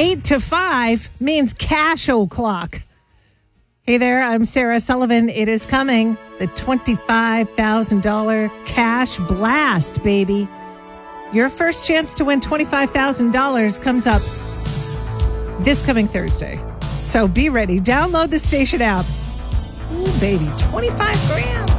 8 to 5 means cash o'clock. Hey there, I'm Sarah Sullivan. It is coming. The $25,000 cash blast, baby. Your first chance to win $25,000 comes up this coming Thursday. So be ready. Download the station app. Ooh, baby, 25 grand.